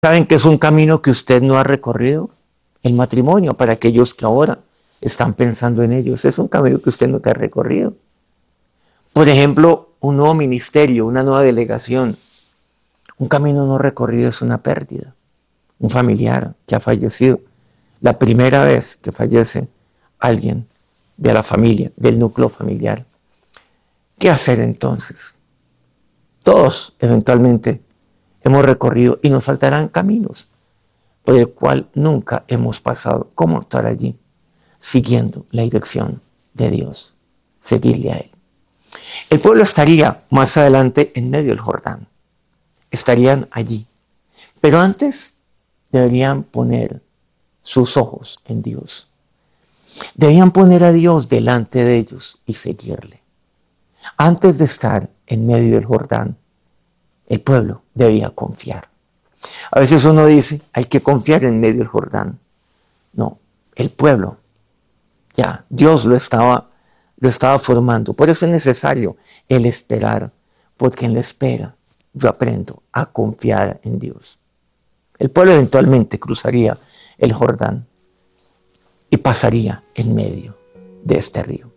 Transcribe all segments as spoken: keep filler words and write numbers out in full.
¿Saben que es un camino que usted no ha recorrido? El matrimonio, para aquellos que ahora están pensando en ellos, es un camino que usted no te ha recorrido. Por ejemplo, un nuevo ministerio, una nueva delegación. Un camino no recorrido es una pérdida. Un familiar que ha fallecido. La primera vez que fallece alguien de la familia, del núcleo familiar. ¿Qué hacer entonces? Todos eventualmente hemos recorrido y nos faltarán caminos por el cual nunca hemos pasado. ¿Cómo actuar allí? Siguiendo la dirección de Dios, seguirle a Él. El pueblo estaría más adelante en medio del Jordán, estarían allí, pero antes deberían poner sus ojos en Dios. Debían poner a Dios delante de ellos y seguirle. Antes de estar en medio del Jordán, el pueblo debía confiar. A veces uno dice, hay que confiar en medio del Jordán. No, el pueblo, ya, Dios lo estaba, lo estaba formando. Por eso es necesario el esperar, porque en la espera yo aprendo a confiar en Dios. El pueblo eventualmente cruzaría el Jordán y pasaría en medio de este río.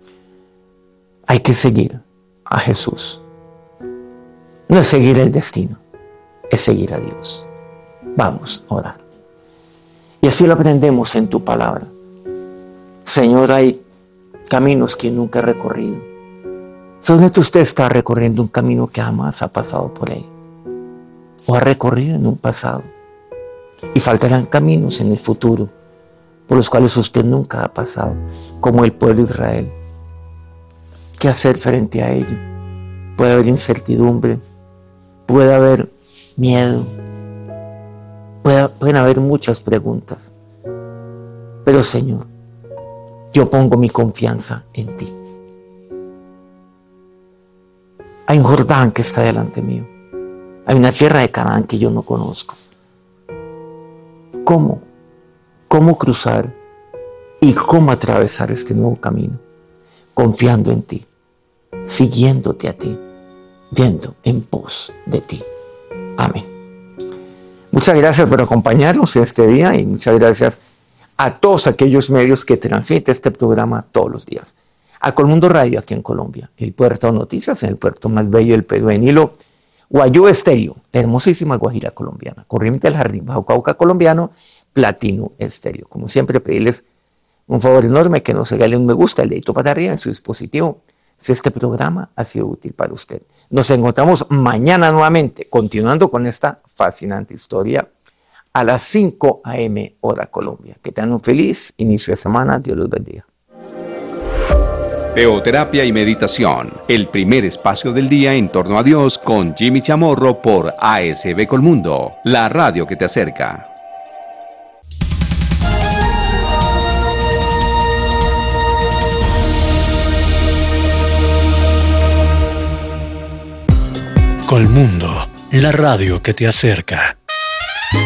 Hay que seguir a Jesús. No es seguir el destino, es seguir a Dios. Vamos a orar. Y así lo aprendemos en tu palabra. Señor, hay caminos que nunca he recorrido. Solamente usted está recorriendo un camino que jamás ha pasado por él. O ha recorrido en un pasado. Y faltarán caminos en el futuro por los cuales usted nunca ha pasado, como el pueblo de Israel. ¿Qué hacer frente a ello? Puede haber incertidumbre, puede haber miedo, puede, pueden haber muchas preguntas. Pero Señor, yo pongo mi confianza en ti. Hay un Jordán que está delante mío. Hay una tierra de Canaán que yo no conozco. ¿Cómo? ¿Cómo cruzar y cómo atravesar este nuevo camino? Confiando en ti, siguiéndote a ti, yendo en pos de ti. Amén. Muchas gracias por acompañarnos este día y muchas gracias a todos aquellos medios que transmiten este programa todos los días. A Colmundo Radio aquí en Colombia, el Puerto de Noticias, en el puerto más bello del Perú, en Hilo, Guayú Estéreo, la hermosísima Guajira colombiana, Corriente del Jardín, Bajo Cauca colombiano, Platino Estéreo. Como siempre, pedirles un favor enorme que nos regalen un me gusta, el dedito para arriba en su dispositivo, si este programa ha sido útil para usted. Nos encontramos mañana nuevamente, continuando con esta fascinante historia, a las cinco a eme hora Colombia. Que tengan un feliz inicio de semana. Dios los bendiga. Teoterapia y meditación, el primer espacio del día en torno a Dios con Jimmy Chamorro por A S B Colmundo, la radio que te acerca. Colmundo, la radio que te acerca.